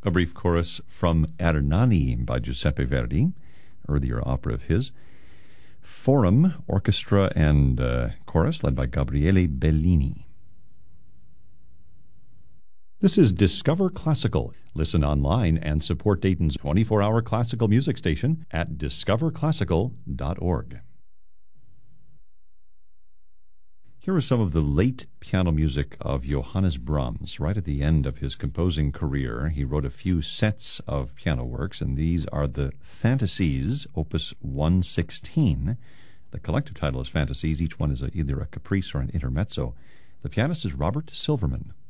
A brief chorus from Ernani by Giuseppe Verdi, earlier opera of his. Forum, orchestra and chorus led by Gabriele Bellini. This is Discover Classical. Listen online and support Dayton's 24-hour classical music station at discoverclassical.org. Here is some of the late piano music of Johannes Brahms. Right at the end of his composing career, he wrote a few sets of piano works, and these are the Fantasies, Opus 116. The collective title is Fantasies. Each one is either a caprice or an intermezzo. The pianist is Robert Silverman.